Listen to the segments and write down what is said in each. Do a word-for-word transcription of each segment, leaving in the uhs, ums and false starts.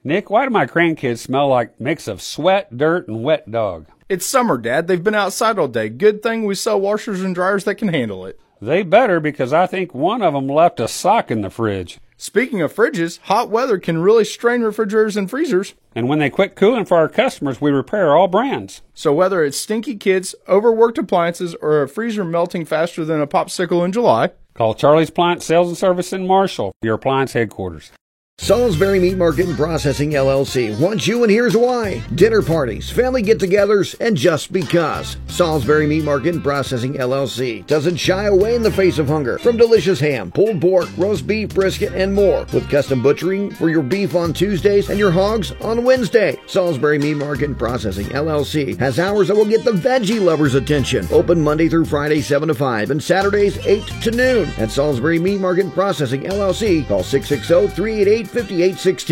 Nick, why do my grandkids smell like a mix of sweat, dirt, and wet dog? It's summer, Dad. They've been outside all day. Good thing we sell washers and dryers that can handle it. They better, because I think one of them left a sock in the fridge. Speaking of fridges, hot weather can really strain refrigerators and freezers. And when they quit cooling for our customers, we repair all brands. So whether it's stinky kids, overworked appliances, or a freezer melting faster than a popsicle in July, call Charlie's Appliance Sales and Service in Marshall, your appliance headquarters. Salisbury Meat Market and Processing, L L C wants you, and here's why. Dinner parties, family get-togethers, and just because. Salisbury Meat Market and Processing, L L C doesn't shy away in the face of hunger from delicious ham, pulled pork, roast beef, brisket, and more, with custom butchering for your beef on Tuesdays and your hogs on Wednesday. Salisbury Meat Market and Processing, L L C has hours that will get the veggie lovers' attention. Open Monday through Friday, seven to five, and Saturdays, eight to noon. At Salisbury Meat Market and Processing, L L C, call six six zero, three eight eight, five eight one six.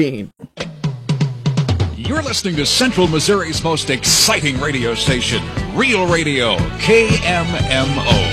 You're listening to Central Missouri's most exciting radio station, Real Radio, K M M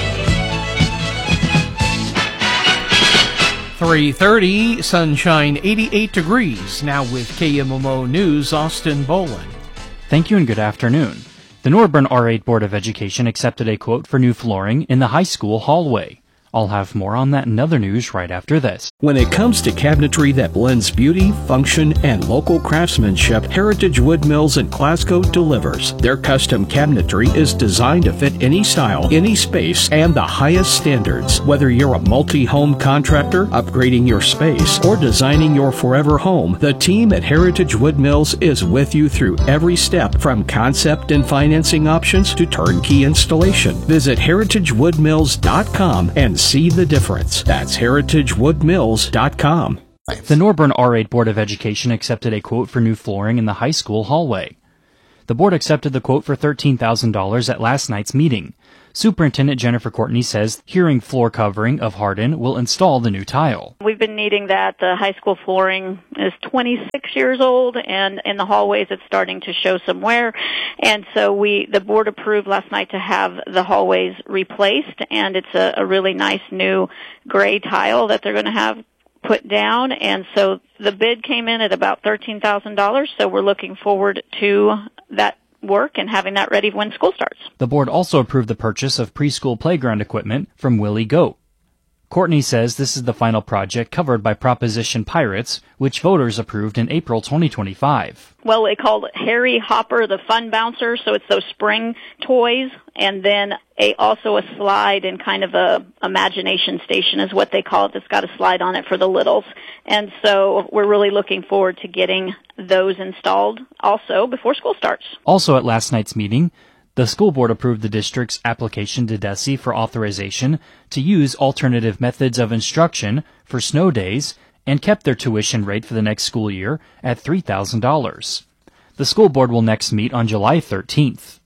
O. three thirty, sunshine, eighty-eight degrees. Now with K M M O News, Austin Boland. Thank you and good afternoon. The Norburn R eight Board of Education accepted a quote for new flooring in the high school hallway. I'll have more on that and other news right after this. When it comes to cabinetry that blends beauty, function, and local craftsmanship, Heritage Wood Mills in Glasgow delivers. Their custom cabinetry is designed to fit any style, any space, and the highest standards. Whether you're a multi-home contractor, upgrading your space, or designing your forever home, the team at Heritage Wood Mills is with you through every step, from concept and financing options to turnkey installation. Visit heritage wood mills dot com and see the difference. That's heritage wood mills dot com. The Norburn R eight Board of Education accepted a quote for new flooring in the high school hallway. The board accepted the quote for thirteen thousand dollars at last night's meeting. Superintendent Jennifer Courtney says hearing floor covering of Hardin will install the new tile. We've been needing that. The high school flooring is twenty-six years old, and in the hallways it's starting to show some wear. And so we, the board approved last night to have the hallways replaced, and it's a, a really nice new gray tile that they're going to have put down. And so the bid came in at about thirteen thousand dollars, so we're looking forward to that work and having that ready when school starts. The board also approved the purchase of preschool playground equipment from Willie Goat. Courtney says this is the final project covered by Proposition Pirates, which voters approved in April twenty twenty-five. Well, they called it Harry Hopper the Fun Bouncer, so it's those spring toys, and then a also a slide and kind of a imagination station is what they call it, that's got a slide on it for the littles. And so we're really looking forward to getting those installed also before school starts. Also at last night's meeting, the school board approved the district's application to D E S E for authorization to use alternative methods of instruction for snow days and kept their tuition rate for the next school year at three thousand dollars. The school board will next meet on July thirteenth.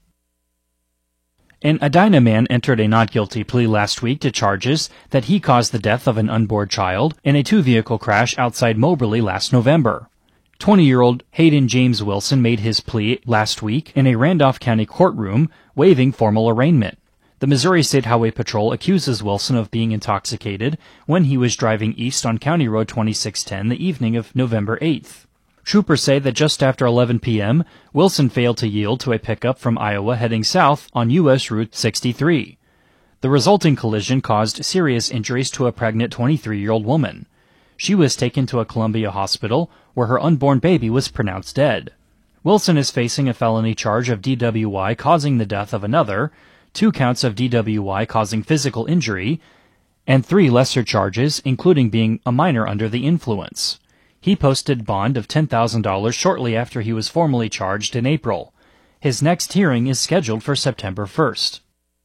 An Edina man entered a not guilty plea last week to charges that he caused the death of an unborn child in a two-vehicle crash outside Moberly last November. twenty-year-old Hayden James Wilson made his plea last week in a Randolph County courtroom, waiving formal arraignment. The Missouri State Highway Patrol accuses Wilson of being intoxicated when he was driving east on County Road twenty-six ten the evening of November eighth. Troopers say that just after eleven p.m., Wilson failed to yield to a pickup from Iowa heading south on U S Route sixty-three. The resulting collision caused serious injuries to a pregnant twenty-three-year-old woman. She was taken to a Columbia hospital, where her unborn baby was pronounced dead. Wilson is facing a felony charge of D W I causing the death of another, two counts of D W I causing physical injury, and three lesser charges, including being a minor under the influence. He posted bond of ten thousand dollars shortly after he was formally charged in April. His next hearing is scheduled for September first.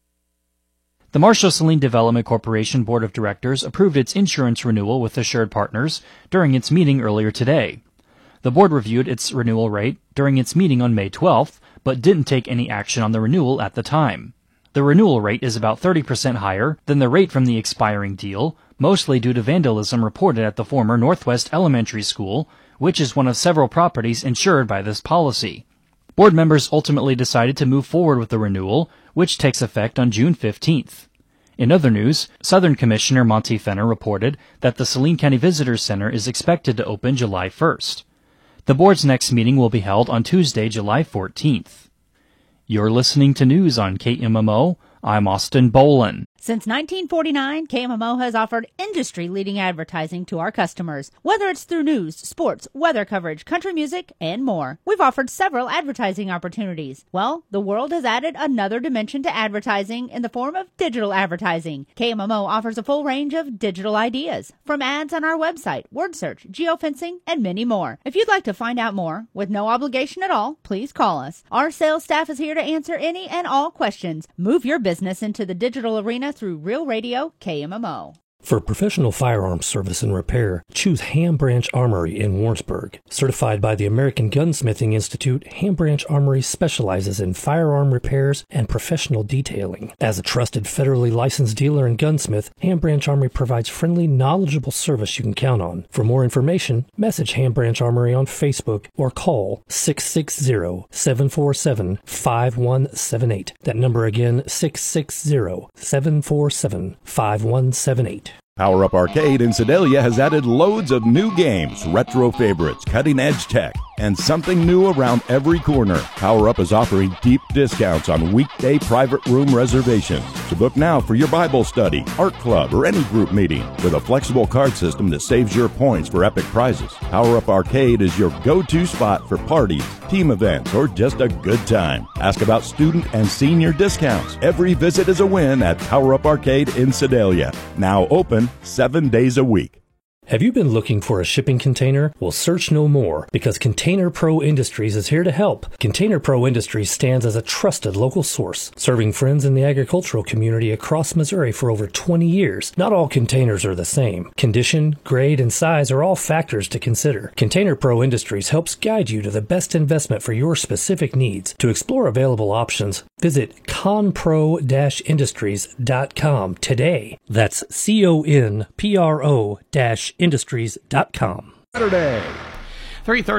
The Marshall-Saline Development Corporation Board of Directors approved its insurance renewal with Assured Partners during its meeting earlier today. The board reviewed its renewal rate during its meeting on May twelfth, but didn't take any action on the renewal at the time. The renewal rate is about thirty percent higher than the rate from the expiring deal, mostly due to vandalism reported at the former Northwest Elementary School, which is one of several properties insured by this policy. Board members ultimately decided to move forward with the renewal, which takes effect on June fifteenth. In other news, Southern Commissioner Monty Fenner reported that the Saline County Visitors Center is expected to open July first. The board's next meeting will be held on Tuesday, July fourteenth. You're listening to news on K M M O. I'm Austin Bolin. Since nineteen forty-nine, K M M O has offered industry-leading advertising to our customers, whether it's through news, sports, weather coverage, country music, and more. We've offered several advertising opportunities. Well, the world has added another dimension to advertising in the form of digital advertising. K M M O offers a full range of digital ideas, from ads on our website, word search, geofencing, and many more. If you'd like to find out more, with no obligation at all, please call us. Our sales staff is here to answer any and all questions. Move your business into the digital arena through Real Radio K M M O. For professional firearms service and repair, choose Ham Branch Armory in Warrensburg. Certified by the American Gunsmithing Institute, Ham Branch Armory specializes in firearm repairs and professional detailing. As a trusted federally licensed dealer and gunsmith, Ham Branch Armory provides friendly, knowledgeable service you can count on. For more information, message Ham Branch Armory on Facebook or call six six zero, seven four seven, five one seven eight. That number again, six six zero, seven four seven, five one seven eight. Power Up Arcade in Sedalia has added loads of new games, retro favorites, cutting-edge tech, and something new around every corner. Power Up is offering deep discounts on weekday private room reservations. So book now for your Bible study, art club, or any group meeting with a flexible card system that saves your points for epic prizes. Power Up Arcade is your go-to spot for parties, team events, or just a good time. Ask about student and senior discounts. Every visit is a win at Power Up Arcade in Sedalia. Now open seven days a week. Have you been looking for a shipping container? Well, search no more, because Container Pro Industries is here to help. Container Pro Industries stands as a trusted local source, serving friends in the agricultural community across Missouri for over twenty years. Not all containers are the same. Condition, grade, and size are all factors to consider. Container Pro Industries helps guide you to the best investment for your specific needs. To explore available options, visit conpro dash industries dot com today. That's C O N P R O dash industries dot com. Saturday. three thirty